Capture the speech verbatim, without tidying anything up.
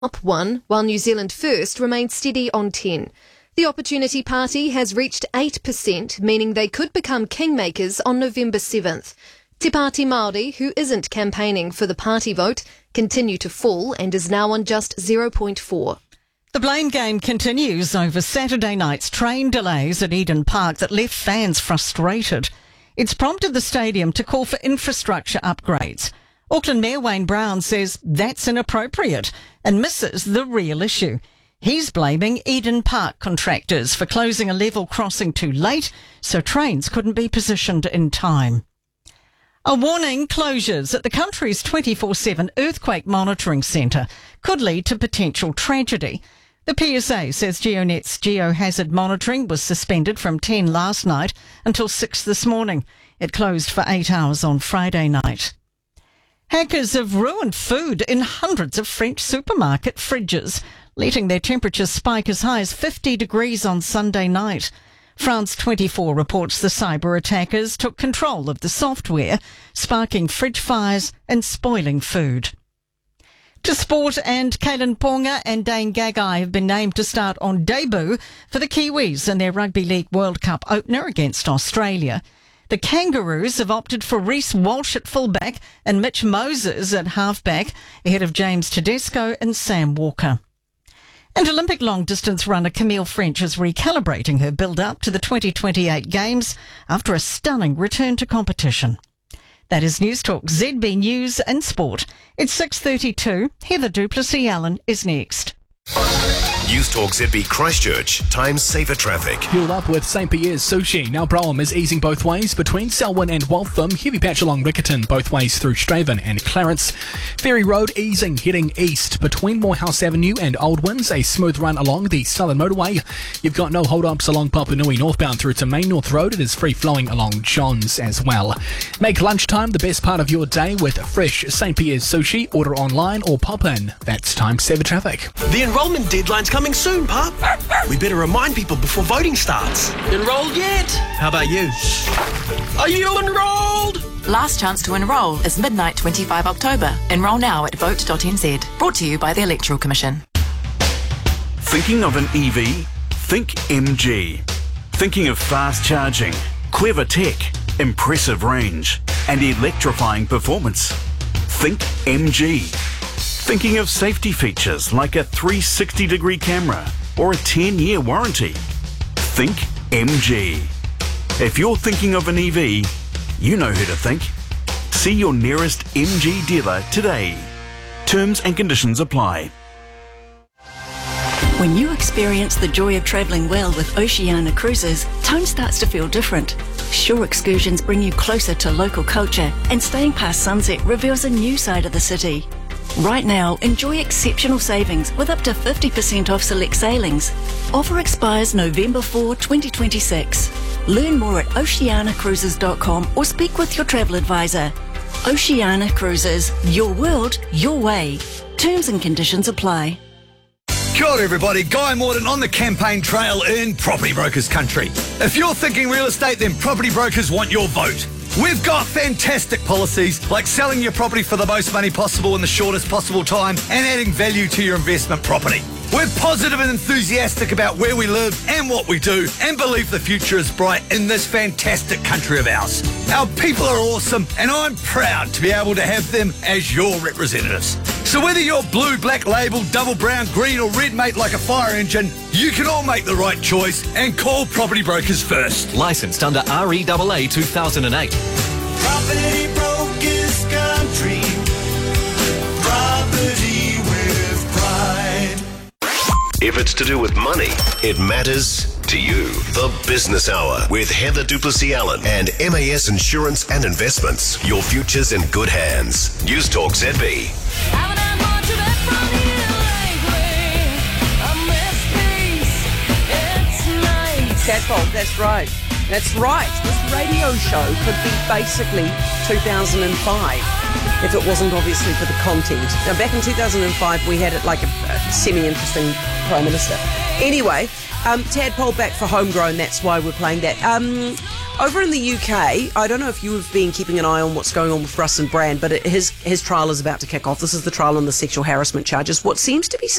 up one, while New Zealand First remained steady on ten. The Opportunity Party has reached eight percent, meaning they could become kingmakers on November seventh. Te Pāti Māori, who isn't campaigning for the party vote, continue to fall and is now on just zero point four. The blame game continues over Saturday night's train delays at Eden Park that left fans frustrated. It's prompted the stadium to call for infrastructure upgrades. Auckland Mayor Wayne Brown says that's inappropriate and misses the real issue. He's blaming Eden Park contractors for closing a level crossing too late, so trains couldn't be positioned in time. A warning: closures at the country's twenty-four seven earthquake monitoring centre could lead to potential tragedy. The P S A says GeoNet's geohazard monitoring was suspended from ten last night until six this morning. It closed for eight hours on Friday night. Hackers have ruined food in hundreds of French supermarket fridges, letting their temperatures spike as high as fifty degrees on Sunday night. France twenty-four reports the cyber attackers took control of the software, sparking fridge fires and spoiling food. To sport, and Kalen Ponga and Dane Gagai have been named to start on debut for the Kiwis in their Rugby League World Cup opener against Australia. The Kangaroos have opted for Reece Walsh at fullback and Mitch Moses at halfback, ahead of James Tedesco and Sam Walker. And Olympic long-distance runner Camille French is recalibrating her build-up to the twenty twenty-eight Games after a stunning return to competition. That is News Talk Z B News and Sport. It's six thirty-two. Heather Duplessis-Allen is next. News Talk Z B Christchurch. Times safer traffic. Fueled up with Saint Pierre's Sushi. Now Brougham is easing both ways between Selwyn and Waltham. Heavy patch along Riccarton both ways through Straven and Clarence. Ferry Road easing heading east between Morehouse Avenue and Old Winds. A smooth run along the Southern Motorway. You've got no hold-ups along Papanui northbound through to Main North Road. It is free flowing along Johns as well. Make lunchtime the best part of your day with fresh Saint Pierre's Sushi. Order online or pop in. That's Times saver traffic. The enrolment deadline's coming soon, pup. We better remind people before voting starts. Enrolled yet? How about you? Are you enrolled? Last chance to enrol is midnight twenty-five October. Enrol now at vote dot n z. Brought to you by the Electoral Commission. Thinking of an E V? Think M G. Thinking of fast charging, clever tech, impressive range, and electrifying performance? Think M G. Thinking of safety features like a three sixty degree camera or a ten year warranty? Think M G. If you're thinking of an E V, you know who to think. See your nearest M G dealer today. Terms and conditions apply. When you experience the joy of travelling well with Oceania Cruises, time starts to feel different. Shore excursions bring you closer to local culture, and staying past sunset reveals a new side of the city. Right now, enjoy exceptional savings with up to fifty percent off select sailings. Offer expires November fourth, twenty twenty-six. Learn more at oceania cruises dot com or speak with your travel advisor. Oceania Cruises, your world, your way. Terms and conditions apply. Kia ora everybody, Guy Morton on the campaign trail in Property Brokers Country. If you're thinking real estate, then Property Brokers want your vote. We've got fantastic policies like selling your property for the most money possible in the shortest possible time and adding value to your investment property. We're positive and enthusiastic about where we live and what we do, and believe the future is bright in this fantastic country of ours. Our people are awesome, and I'm proud to be able to have them as your representatives. So whether you're blue, black label, double brown, green or red mate like a fire engine, you can all make the right choice and call Property Brokers first. Licensed under R E A A two thousand eight. Property Brokers Country. Property with pride. If it's to do with money, it matters to you. The Business Hour with Heather Duplessis-Allen and M A S Insurance and Investments. Your future's in good hands. News Talk Z B. Tadpole, that's right. That's right. This radio show could be basically two thousand five if it wasn't obviously for the content. Now, back in two thousand five, we had it like a, a semi-interesting Prime Minister. Anyway, um, Tadpole back for Homegrown. That's why we're playing that. Um, Over in the U K, I don't know if you've been keeping an eye on what's going on with Russ and Brand, but it, his his trial is about to kick off. This is the trial on the sexual harassment charges. What seems to be